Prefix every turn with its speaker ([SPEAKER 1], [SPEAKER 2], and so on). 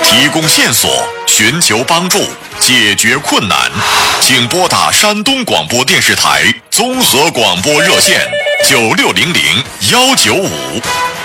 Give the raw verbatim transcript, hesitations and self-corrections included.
[SPEAKER 1] 提供线索，寻求帮助，解决困难，请拨打山东广播电视台综合广播热线九六零零幺九五。